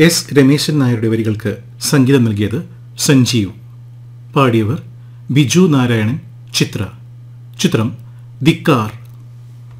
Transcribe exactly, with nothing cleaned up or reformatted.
S Rameshan നായരുടെ വരികൾക്ക് സംഗീതം നൽകിയത് സഞ്ജീവ്. പാടിയവർ ബിജു നാരായണൻ, ചിത്ര. ചിത്രം ധിക്കാർ.